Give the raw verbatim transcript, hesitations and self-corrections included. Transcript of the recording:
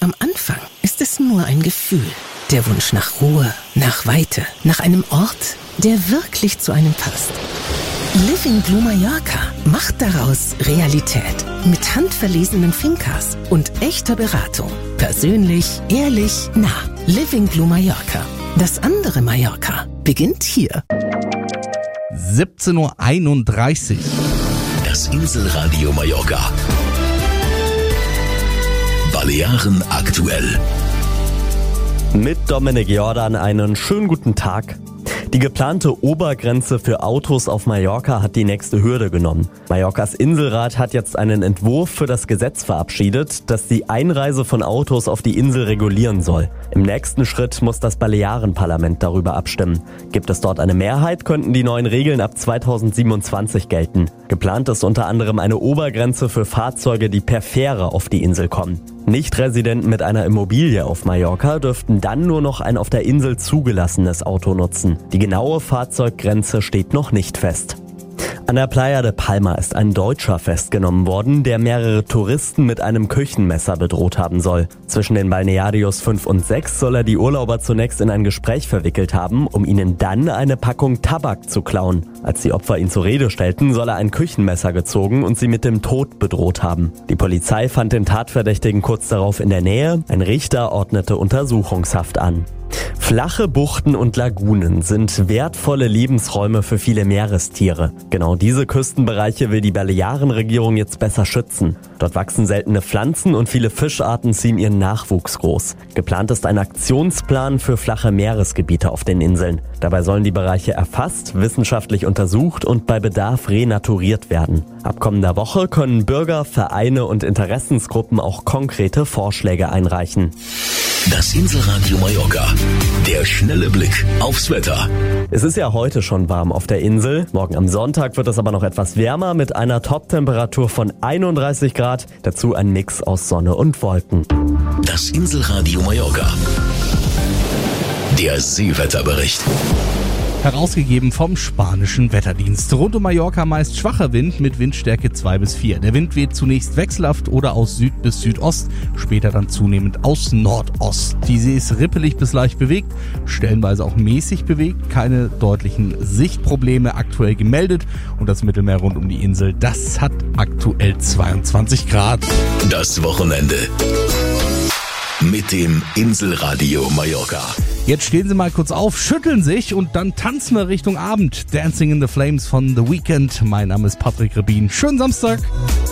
Am Anfang ist es nur ein Gefühl. Der Wunsch nach Ruhe, nach Weite, nach einem Ort, der wirklich zu einem passt. Living Blue Mallorca macht daraus Realität. Mit handverlesenen Fincas und echter Beratung. Persönlich, ehrlich, nah. Living Blue Mallorca. Das andere Mallorca beginnt hier. siebzehn Uhr einunddreißig. Das Inselradio Mallorca. Balearen aktuell. Mit Dominik Jordan einen schönen guten Tag. Die geplante Obergrenze für Autos auf Mallorca hat die nächste Hürde genommen. Mallorcas Inselrat hat jetzt einen Entwurf für das Gesetz verabschiedet, das die Einreise von Autos auf die Insel regulieren soll. Im nächsten Schritt muss das Balearenparlament darüber abstimmen. Gibt es dort eine Mehrheit, könnten die neuen Regeln ab zweitausendsiebenundzwanzig gelten. Geplant ist unter anderem eine Obergrenze für Fahrzeuge, die per Fähre auf die Insel kommen. Nicht-Residenten mit einer Immobilie auf Mallorca dürften dann nur noch ein auf der Insel zugelassenes Auto nutzen. Die genaue Fahrzeuggrenze steht noch nicht fest. An der Playa de Palma ist ein Deutscher festgenommen worden, der mehrere Touristen mit einem Küchenmesser bedroht haben soll. Zwischen den Balnearios fünf und sechs soll er die Urlauber zunächst in ein Gespräch verwickelt haben, um ihnen dann eine Packung Tabak zu klauen. Als die Opfer ihn zur Rede stellten, soll er ein Küchenmesser gezogen und sie mit dem Tod bedroht haben. Die Polizei fand den Tatverdächtigen kurz darauf in der Nähe. Ein Richter ordnete Untersuchungshaft an. Flache Buchten und Lagunen sind wertvolle Lebensräume für viele Meerestiere. Genau diese Küstenbereiche will die Balearenregierung jetzt besser schützen. Dort wachsen seltene Pflanzen und viele Fischarten ziehen ihren Nachwuchs groß. Geplant ist ein Aktionsplan für flache Meeresgebiete auf den Inseln. Dabei sollen die Bereiche erfasst, wissenschaftlich untersucht und bei Bedarf renaturiert werden. Ab kommender Woche können Bürger, Vereine und Interessensgruppen auch konkrete Vorschläge einreichen. Das Inselradio Mallorca. Der schnelle Blick aufs Wetter. Es ist ja heute schon warm auf der Insel. Morgen am Sonntag wird es aber noch etwas wärmer mit einer Toptemperatur von einunddreißig Grad. Dazu ein Mix aus Sonne und Wolken. Das Inselradio Mallorca. Der Seewetterbericht. Herausgegeben vom spanischen Wetterdienst. Rund um Mallorca meist schwacher Wind mit Windstärke zwei bis vier. Der Wind weht zunächst wechselhaft oder aus Süd bis Südost, später dann zunehmend aus Nordost. Die See ist rippelig bis leicht bewegt, stellenweise auch mäßig bewegt. Keine deutlichen Sichtprobleme aktuell gemeldet und das Mittelmeer rund um die Insel, das hat aktuell zweiundzwanzig Grad. Das Wochenende mit dem Inselradio Mallorca. Jetzt stehen Sie mal kurz auf, schütteln sich und dann tanzen wir Richtung Abend. Dancing in the Flames von The Weeknd. Mein Name ist Patrick Rebin. Schönen Samstag.